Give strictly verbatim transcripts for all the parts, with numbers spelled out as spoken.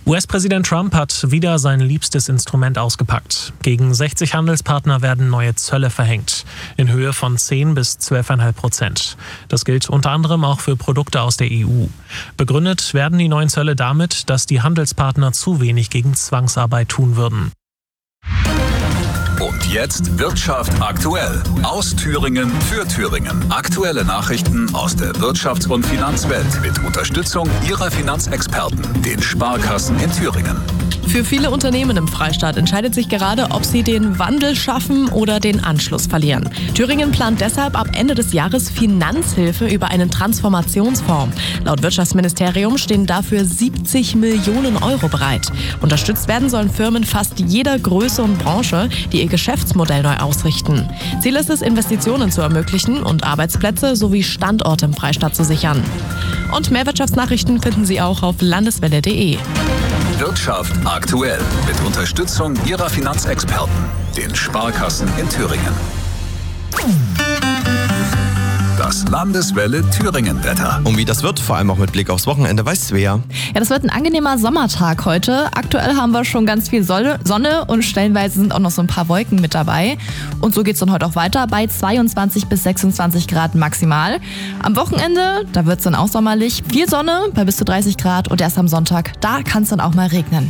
U S-Präsident Trump hat wieder sein liebstes Instrument ausgepackt. Gegen sechzig Handelspartner werden neue Zölle verhängt, in Höhe von zehn bis zwölf Komma fünf Prozent. Das gilt unter anderem auch für Produkte aus der E U. Begründet werden die neuen Zölle damit, dass die Handelspartner zu wenig gegen Zwangsarbeit tun würden. Und jetzt Wirtschaft aktuell. Aus Thüringen für Thüringen. Aktuelle Nachrichten aus der Wirtschafts- und Finanzwelt mit Unterstützung Ihrer Finanzexperten, den Sparkassen in Thüringen. Für viele Unternehmen im Freistaat entscheidet sich gerade, ob sie den Wandel schaffen oder den Anschluss verlieren. Thüringen plant deshalb ab Ende des Jahres Finanzhilfe über einen Transformationsfonds. Laut Wirtschaftsministerium stehen dafür siebzig Millionen Euro bereit. Unterstützt werden sollen Firmen fast jeder Größe und Branche, die ihr Geschäftsmodell neu ausrichten. Ziel ist es, Investitionen zu ermöglichen und Arbeitsplätze sowie Standorte im Freistaat zu sichern. Und mehr Wirtschaftsnachrichten finden Sie auch auf landeswelle punkt de. Wirtschaft aktuell mit Unterstützung Ihrer Finanzexperten, den Sparkassen in Thüringen. Das Landeswelle Thüringen-Wetter. Und wie das wird, vor allem auch mit Blick aufs Wochenende, weiß Svea. Ja, das wird ein angenehmer Sommertag heute. Aktuell haben wir schon ganz viel Sonne und stellenweise sind auch noch so ein paar Wolken mit dabei. Und so geht es dann heute auch weiter bei zweiundzwanzig bis sechsundzwanzig Grad maximal. Am Wochenende, da wird es dann auch sommerlich. Viel Sonne bei bis zu dreißig Grad und erst am Sonntag, da kann es dann auch mal regnen.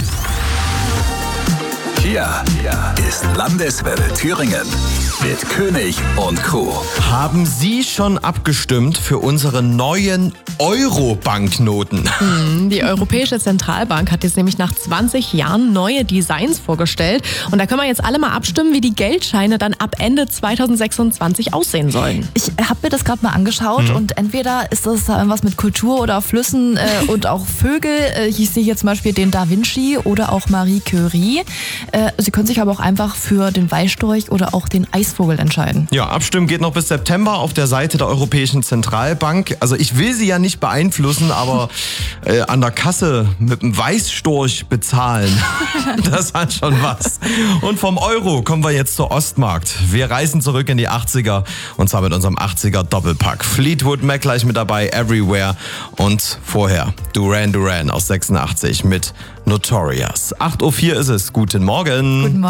Hier ist Landeswelle Thüringen mit König und Co. Haben Sie schon abgestimmt für unsere neuen Euro-Banknoten? Hm, die Europäische Zentralbank hat jetzt nämlich nach zwanzig Jahren neue Designs vorgestellt. Und da können wir jetzt alle mal abstimmen, wie die Geldscheine dann ab Ende zweitausendsechsundzwanzig aussehen sollen. Ich habe mir das gerade mal angeschaut mhm. und entweder ist das da irgendwas mit Kultur oder Flüssen äh, und auch Vögel. Äh, ich sehe hier zum Beispiel den Da Vinci oder auch Marie Curie. Äh, Sie können sich aber auch einfach für den Weißstorch oder auch den Eisvogel entscheiden. Ja, abstimmen geht noch bis September auf der Seite der Europäischen Zentralbank. Also ich will Sie ja nicht beeinflussen, aber äh, an der Kasse mit einem Weißstorch bezahlen, das hat schon was. Und vom Euro kommen wir jetzt zur Ostmarkt. Wir reisen zurück in die achtziger und zwar mit unserem achtziger Doppelpack. Fleetwood Mac gleich mit dabei, Everywhere und vorher Duran Duran aus sechsundachtzig mit Notorious. acht Uhr vier ist es. Guten Morgen. Guten Morgen.